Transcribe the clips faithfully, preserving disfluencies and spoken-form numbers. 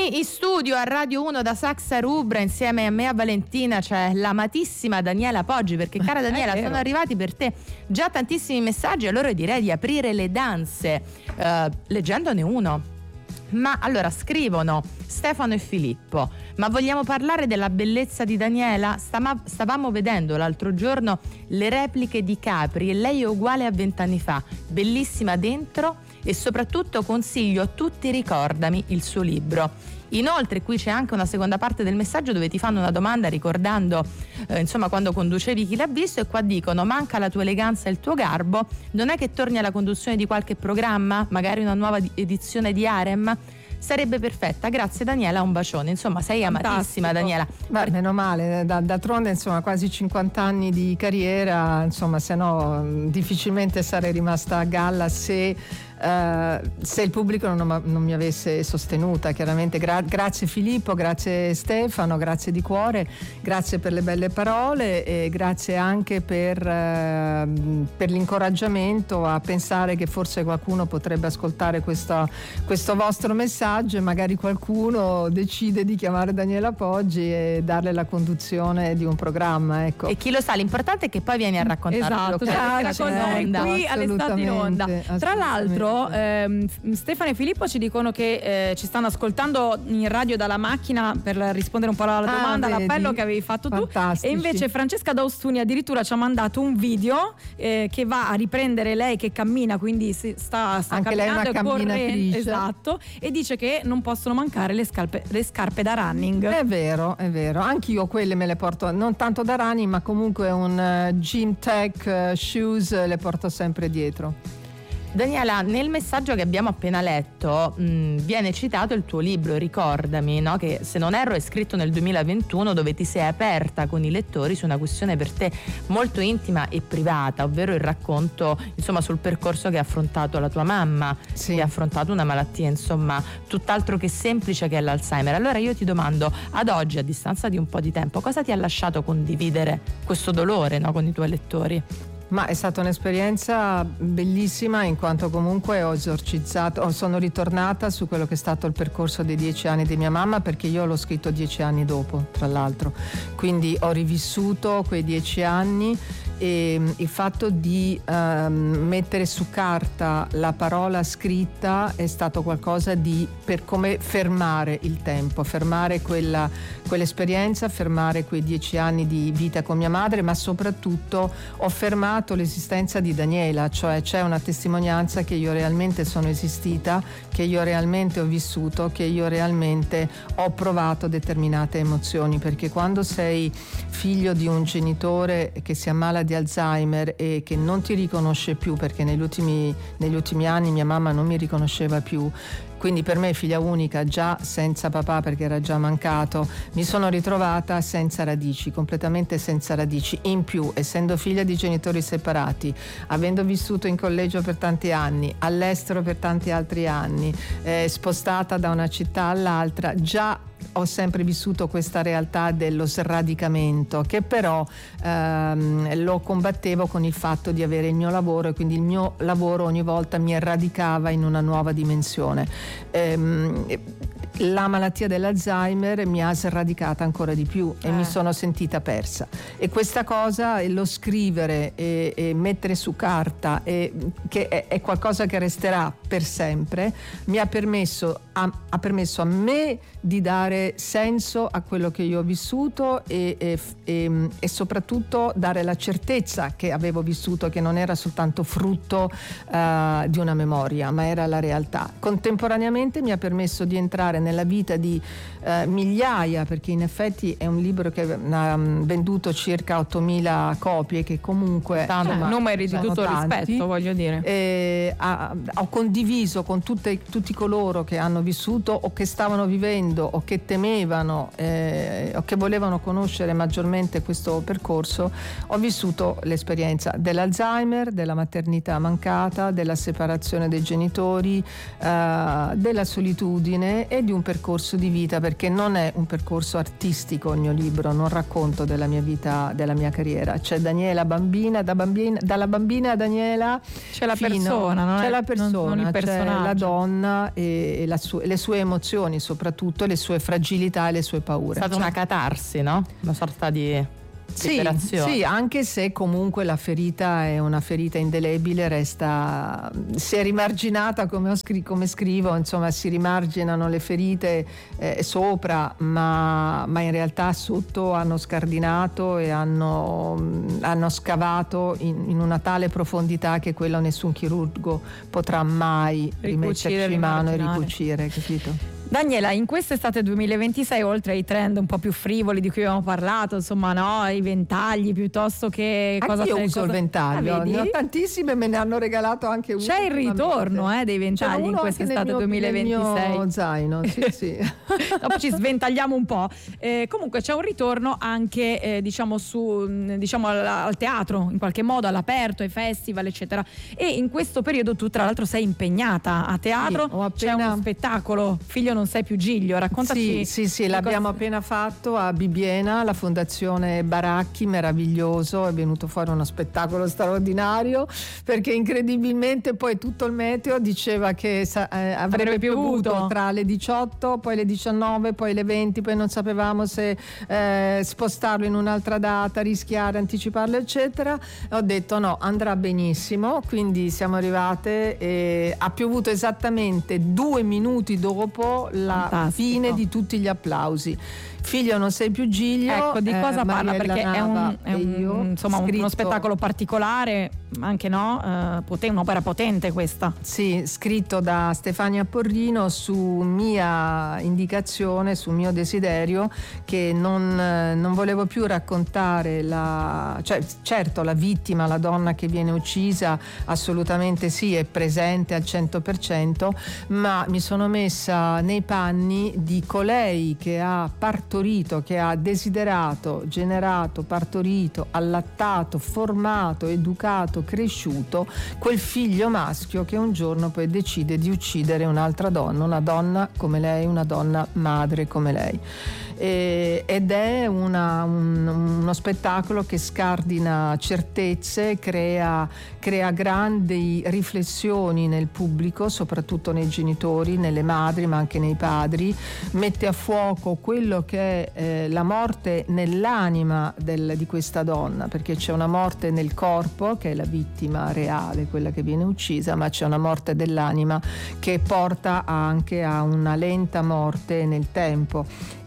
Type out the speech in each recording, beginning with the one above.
Qui in studio a Radio uno da Saxa Rubra insieme a me, a Valentina, c'è l'amatissima Daniela Poggi, perché cara Daniela sono arrivati per te già tantissimi messaggi, allora direi di aprire le danze eh, leggendone uno. Ma allora scrivono Stefano e Filippo: ma vogliamo parlare della bellezza di Daniela? Stama, stavamo vedendo l'altro giorno le repliche di Capri e lei è uguale a vent'anni fa, bellissima dentro, e soprattutto consiglio a tutti, ricordami il suo libro. Inoltre qui c'è anche una seconda parte del messaggio dove ti fanno una domanda ricordando eh, insomma quando conducevi Chi l'ha visto, e qua dicono: manca la tua eleganza e il tuo garbo, non è che torni alla conduzione di qualche programma, magari una nuova edizione di Harem? Sarebbe perfetta, grazie Daniela, un bacione. Insomma, sei amatissima. Fantastico. Daniela. Beh, meno male, da, d'altronde insomma quasi cinquanta anni di carriera, insomma, se no difficilmente sarei rimasta a galla se Uh, se il pubblico non, non mi avesse sostenuta. Chiaramente gra- grazie Filippo, grazie Stefano, grazie di cuore, grazie per le belle parole e grazie anche per, uh, per l'incoraggiamento a pensare che forse qualcuno potrebbe ascoltare questo, questo vostro messaggio e magari qualcuno decide di chiamare Daniela Poggi e darle la conduzione di un programma, ecco. E chi lo sa, l'importante è che poi vieni a raccontarlo. Esatto, cioè, con noi qui all'estate in onda. Tra l'altro Ehm, Stefano e Filippo ci dicono che eh, ci stanno ascoltando in radio dalla macchina per rispondere un po' alla domanda, ah, all'appello che avevi fatto Fantastici. tu, e invece Francesca D'Austuni addirittura ci ha mandato un video eh, che va a riprendere lei che cammina, quindi si sta, sta anche camminando lei è una e correndo, esatto, e dice che non possono mancare le scarpe, le scarpe da running. È vero, è vero, anch'io quelle me le porto, non tanto da running, ma comunque un uh, gym tech uh, shoes le porto sempre dietro. Daniela, nel messaggio che abbiamo appena letto mh, viene citato il tuo libro Ricordami, no? Che se non erro è scritto nel duemilaventuno, dove ti sei aperta con i lettori su una questione per te molto intima e privata, ovvero il racconto insomma sul percorso che ha affrontato la tua mamma, sì. che ha affrontato una malattia insomma tutt'altro che semplice, che è l'Alzheimer. Allora io ti domando, ad oggi, a distanza di un po' di tempo, cosa ti ha lasciato condividere questo dolore, no, con i tuoi lettori? Ma è stata un'esperienza bellissima, in quanto comunque ho esorcizzato, sono ritornata su quello che è stato il percorso dei dieci anni di mia mamma, perché io l'ho scritto dieci anni dopo, tra l'altro, quindi ho rivissuto quei dieci anni. E il fatto di um, mettere su carta la parola scritta è stato qualcosa di, per come fermare il tempo, fermare quella, quell'esperienza, fermare quei dieci anni di vita con mia madre, ma soprattutto ho fermato l'esistenza di Daniela, cioè c'è una testimonianza che io realmente sono esistita, che io realmente ho vissuto, che io realmente ho provato determinate emozioni, perché quando sei figlio di un genitore che si ammala di Alzheimer e che non ti riconosce più, perché negli ultimi, negli ultimi anni mia mamma non mi riconosceva più, quindi per me figlia unica, già senza papà perché era già mancato, mi sono ritrovata senza radici, completamente senza radici. In più, essendo figlia di genitori separati, avendo vissuto in collegio per tanti anni, all'estero per tanti altri anni, eh, spostata da una città all'altra, già ho sempre vissuto questa realtà dello sradicamento, che però ehm, lo combattevo con il fatto di avere il mio lavoro, e quindi il mio lavoro ogni volta mi radicava in una nuova dimensione. Ehm, la malattia dell'Alzheimer mi ha sradicata ancora di più e eh. mi sono sentita persa, e questa cosa, lo scrivere e, e mettere su carta, e, che è, è qualcosa che resterà per sempre, mi ha permesso a, ha permesso a me di dare senso a quello che io ho vissuto e, e, e, e soprattutto dare la certezza che avevo vissuto, che non era soltanto frutto uh, di una memoria, ma era la realtà. Contemporaneamente mi ha permesso di entrare nella vita di uh, migliaia, perché in effetti è un libro che ha venduto circa ottomila copie, che comunque Tanto, insomma, numeri di tutto tanti. Rispetto, voglio dire. E, ha, ho condiviso con tutte, tutti coloro che hanno vissuto o che stavano vivendo o che temevano eh, o che volevano conoscere maggiormente questo percorso. Ho vissuto l'esperienza dell'Alzheimer, della maternità mancata, della separazione dei genitori, eh, della solitudine e di un percorso di vita, perché non è un percorso artistico il mio libro, non racconto della mia vita, della mia carriera. C'è Daniela bambina, da bambina dalla bambina a Daniela c'è la fino, persona, non c'è è, la persona, non, non il c'è la donna e, e la sua sue, le sue emozioni, soprattutto le sue fragilità e le sue paure. È stata cioè, una catarsi, no? Una sorta di sì, sì, anche se comunque la ferita è una ferita indelebile, resta, si è rimarginata come, ho scri- come scrivo, insomma si rimarginano le ferite eh, sopra, ma, ma in realtà sotto hanno scardinato e hanno, hanno scavato in, in una tale profondità che quello nessun chirurgo potrà mai rimetterci in mano e ricucire, capito? Daniela, in quest'estate duemilaventisei, oltre ai trend un po' più frivoli di cui abbiamo parlato, insomma, no, i ventagli piuttosto che cosa io te, uso cosa... il ventaglio, ah, ne ho tantissime, me ne hanno regalato anche uno. C'è il ritorno eh, dei ventagli in quest'estate duemilaventisei. Nel mio zaino, sì, sì. Dopo ci sventagliamo un po'. Eh, comunque c'è un ritorno anche eh, diciamo su diciamo al, al teatro, in qualche modo all'aperto, ai festival, eccetera. E in questo periodo tu tra l'altro sei impegnata a teatro, sì, appena... c'è uno spettacolo, Figlio non sei più Giglio, raccontaci. Sì, sì, sì, l'abbiamo cosa... appena fatto a Bibbiena, la Fondazione Baracchi, meraviglioso, è venuto fuori uno spettacolo straordinario, perché incredibilmente poi tutto il meteo diceva che sa- eh, avrebbe, avrebbe piovuto tra le diciotto, poi le diciannove, poi le venti, poi non sapevamo se eh, spostarlo in un'altra data, rischiare, anticiparlo, eccetera. Ho detto no, andrà benissimo, quindi siamo arrivate e ha piovuto esattamente due minuti dopo la Fantastico. Fine di tutti gli applausi. Figlio non sei più Giglio. Ecco, di cosa eh, parla? Mariella Perché è, un, è un, insomma, scritto... uno spettacolo particolare, anche no? Uh, poten- un'opera potente questa. Sì, scritto da Stefania Porrino su mia indicazione, su mio desiderio, che non, non volevo più raccontare la, cioè certo la vittima, la donna che viene uccisa, assolutamente sì, è presente al cento per cento, ma mi sono messa nei panni di colei che ha partorito, che ha desiderato, generato, partorito, allattato, formato, educato, cresciuto quel figlio maschio che un giorno poi decide di uccidere un'altra donna, una donna come lei, una donna madre come lei. E, ed è una, un, uno spettacolo che scardina certezze, crea, crea grandi riflessioni nel pubblico, soprattutto nei genitori, nelle madri, ma anche nei padri, mette a fuoco quello che è eh, la morte nell'anima del, di questa donna, perché c'è una morte nel corpo, che è la vittima reale, quella che viene uccisa, ma c'è una morte dell'anima che porta anche a una lenta morte nel tempo.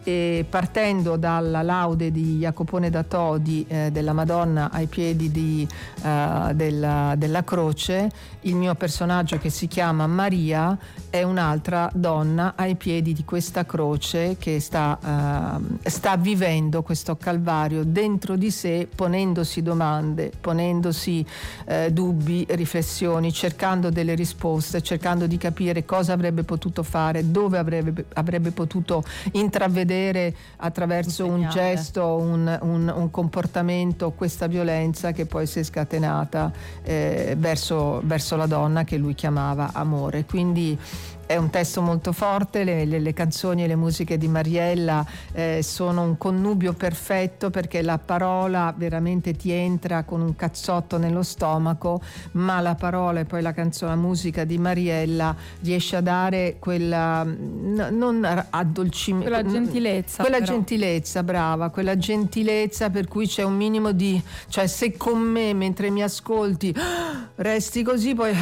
E partendo dalla laude di Jacopone da Todi eh, della Madonna ai piedi di, uh, della, della croce, il mio personaggio, che si chiama Maria, è un'altra donna ai piedi di questa croce che sta, uh, sta vivendo questo calvario dentro di sé, ponendosi domande, ponendosi uh, dubbi, riflessioni, cercando delle risposte, cercando di capire cosa avrebbe potuto fare, dove avrebbe, avrebbe potuto intravedere attraverso un gesto, un, un, un comportamento, questa violenza che poi si è scatenata eh, verso, verso la donna che lui chiamava amore. Quindi è un testo molto forte, le, le, le canzoni e le musiche di Mariella eh, sono un connubio perfetto, perché la parola veramente ti entra con un cazzotto nello stomaco, ma la parola e poi la canzone, la musica di Mariella riesce a dare quella n- non addolcimento, quella gentilezza, quella però. gentilezza, brava, quella gentilezza per cui c'è un minimo di, cioè se con me mentre mi ascolti resti così, poi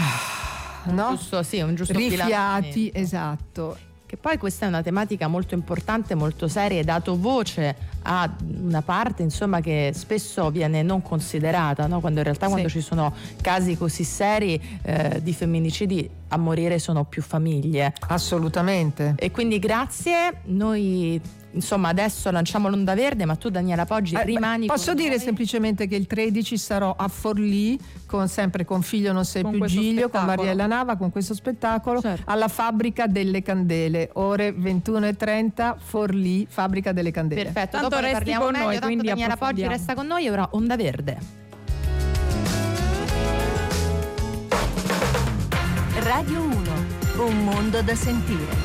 no? Giusto, sì, un giusto rifiati, esatto. Che poi questa è una tematica molto importante, molto seria, e dato voce a una parte, insomma, che spesso viene non considerata, no? Quando in realtà sì. Quando ci sono casi così seri eh, di femminicidi, a morire sono più famiglie. Assolutamente. E quindi grazie, noi insomma adesso lanciamo l'Onda Verde, ma tu Daniela Poggi eh, rimani beh, posso con dire noi? Semplicemente che il tredici sarò a Forlì con, sempre con Figlio non sei con più Giglio, spettacolo. Con Mariella Nava, con questo spettacolo, certo. Alla Fabbrica delle Candele, ore ventuno e trenta, Forlì, Fabbrica delle Candele. Perfetto, tanto dopo resti parliamo con meglio, noi, tanto quindi Daniela Poggi resta con noi, ora Onda Verde. Radio uno, un mondo da sentire.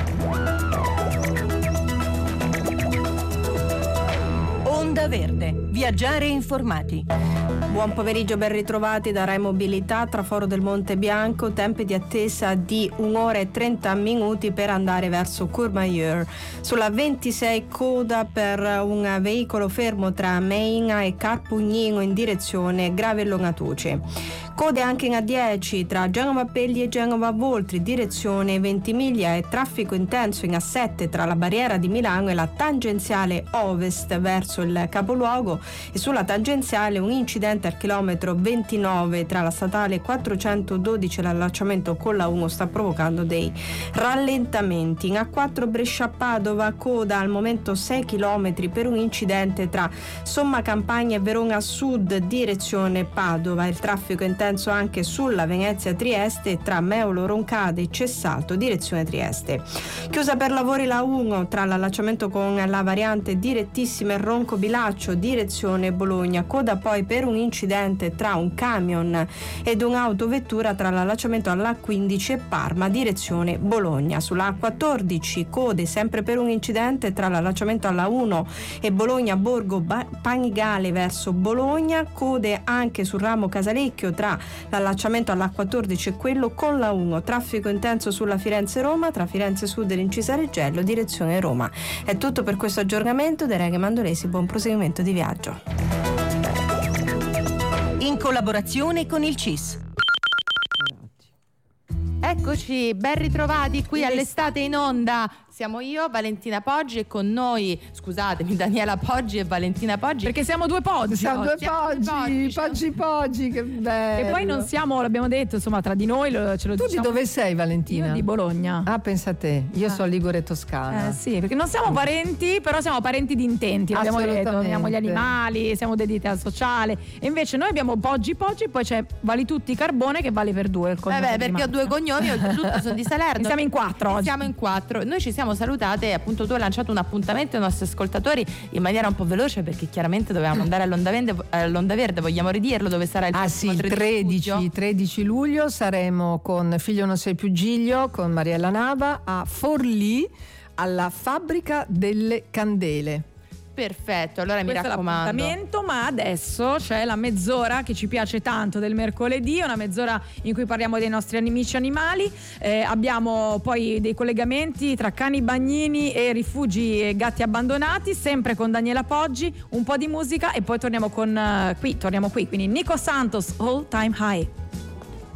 Onda Verde. Viaggiare informati. Buon pomeriggio, ben ritrovati da Rai Mobilità. Traforo del Monte Bianco, tempi di attesa di un'ora e trenta minuti per andare verso Courmayeur. Sulla ventisei coda per un veicolo fermo tra Meina e Carpugnino in direzione Gravello-Ngatuce. Code anche in A dieci tra Genova Pegli e Genova Voltri, direzione Ventimiglia, e traffico intenso in A sette tra la barriera di Milano e la tangenziale ovest verso il capoluogo, e sulla tangenziale un incidente al chilometro ventinove tra la statale quattrocentododici e l'allacciamento con la uno sta provocando dei rallentamenti. In A quattro Brescia-Padova, coda al momento sei chilometri per un incidente tra Somma Campagna e Verona Sud, direzione Padova. Il traffico intenso anche sulla Venezia-Trieste e tra Meolo Roncade e Cessato, direzione Trieste. Chiusa per lavori la uno tra l'allacciamento con la variante direttissima e Ronco Bilaccio, direzione Bologna. Coda poi per un incidente tra un camion ed un'autovettura tra l'allacciamento alla quindici e Parma, direzione Bologna. Sulla A quattordici code sempre per un incidente tra l'allacciamento alla uno e Bologna Borgo Panigale verso Bologna. Code anche sul ramo Casalecchio tra l'allacciamento alla quattordici e quello con la uno. Traffico intenso sulla Firenze-Roma tra Firenze Sud e Incisareggello, direzione Roma. È tutto per questo aggiornamento. Da Reghe Mandolesi, buon proseguimento di viaggio. In collaborazione con il C I S. Eccoci, ben ritrovati qui all'Estate in Onda. Siamo io, Valentina Poggi, e con noi, scusatemi, Daniela Poggi e Valentina Poggi. Perché siamo due Poggi. Siamo due siamo Poggi, Poggi, Poggi, Poggi, che bello. E poi non siamo, l'abbiamo detto, insomma, tra di noi lo, ce lo tu diciamo. Tu di dove sei, Valentina? Io di Bologna. Ah, pensa a te, io ah. sono ligure toscana. Eh sì, perché non siamo parenti, però siamo parenti di intenti, l'abbiamo detto, amiamo gli animali, siamo dediti al sociale. E invece noi abbiamo Poggi Poggi, poi c'è Vali Tutti Carbone che vale per due il cognome. Eh beh, perché ho due cognomi, oltretutto sono di Salerno. E siamo in quattro oggi. Siamo in quattro. Noi ci siamo salutate, appunto tu hai lanciato un appuntamento ai nostri ascoltatori in maniera un po' veloce, perché chiaramente dovevamo andare all'Onda Verde, all'Onda Verde. Vogliamo ridirlo dove sarà il ah sì, il tredici, tredici luglio saremo con Figlio non sei più Giglio, con Mariella Nava a Forlì alla Fabbrica delle Candele. Perfetto, allora mi Questo raccomando. È l'appuntamento, ma adesso c'è la mezz'ora che ci piace tanto del mercoledì, una mezz'ora in cui parliamo dei nostri amici animali. Eh, abbiamo poi dei collegamenti tra cani bagnini e rifugi e gatti abbandonati, sempre con Daniela Poggi, un po' di musica e poi torniamo con uh, qui, torniamo qui, quindi Nico Santos, All Time High.